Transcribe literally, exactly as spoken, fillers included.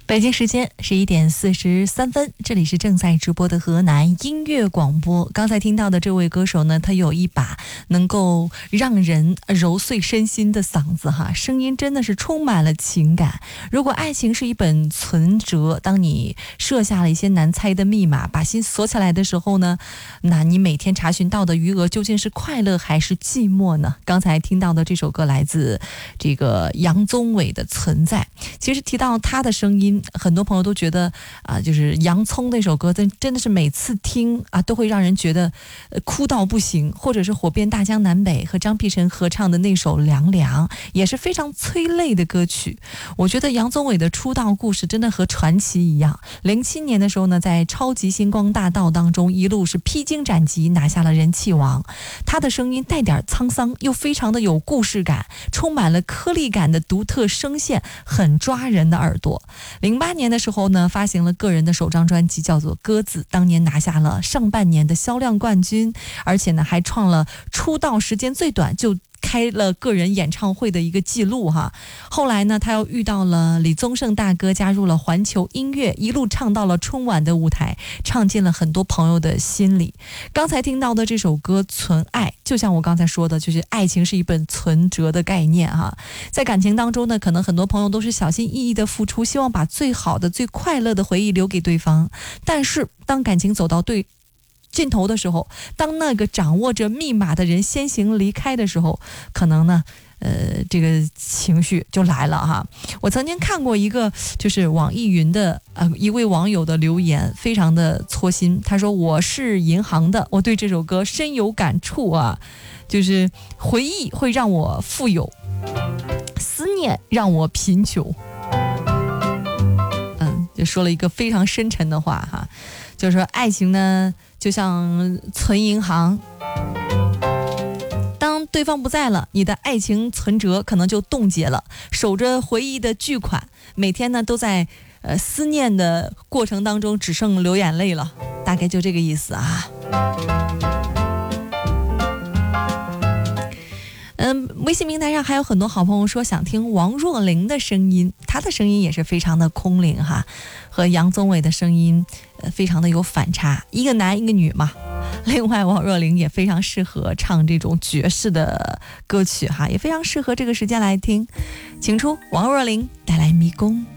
北京时间十一点四十三分，这里是正在直播的河南音乐广播。刚才听到的这位歌手呢，他有一把能够让人揉碎身心的嗓子哈，声音真的是充满了情感。如果爱情是一本存折，当你设下了一些难猜的密码，把心锁起来的时候呢，那你每天查询到的余额究竟是快乐还是寂寞呢？刚才听到的这首歌来自这个杨宗纬的《存在》。其实提到他的声音，很多朋友都觉得啊、呃，就是洋葱那首歌真真的是每次听啊都会让人觉得、呃、哭到不行，或者是火遍大江南北和张碧晨合唱的那首《凉凉》也是非常催泪的歌曲。我觉得杨宗纬的出道故事真的和传奇一样，零七年的时候呢，在超级星光大道当中一路是披荆斩棘拿下了人气王。他的声音带点沧桑，又非常的有故事感，充满了颗粒感的独特声线，很抓人的耳朵。零八年的时候呢，发行了个人的首张专辑，叫做《鸽子》，当年拿下了上半年的销量冠军，而且呢还创了出道时间最短就开了个人演唱会的一个记录哈。后来呢，他又遇到了李宗盛大哥，加入了环球音乐，一路唱到了春晚的舞台，唱进了很多朋友的心里。刚才听到的这首歌《存爱》，就像我刚才说的，就是爱情是一本存折的概念哈。在感情当中呢，可能很多朋友都是小心翼翼的付出，希望把最好的、最快乐的回忆留给对方。但是当感情走到对尽头的时候，当那个掌握着密码的人先行离开的时候，可能呢呃，这个情绪就来了哈。我曾经看过一个就是网易云的呃一位网友的留言，非常的戳心。他说：“我是银行的，我对这首歌深有感触啊，就是回忆会让我富有，思念让我贫穷。”嗯，就说了一个非常深沉的话哈，就是说爱情呢就像存银行，当对方不在了，你的爱情存折可能就冻结了，守着回忆的巨款，每天呢都在呃思念的过程当中只剩流眼泪了，大概就这个意思啊。嗯，微信平台上还有很多好朋友说想听王若琳的声音，她的声音也是非常的空灵哈，和杨宗纬的声音呃非常的有反差，一个男一个女嘛。另外王若琳也非常适合唱这种爵士的歌曲哈，也非常适合这个时间来听。请出王若琳带来迷宫。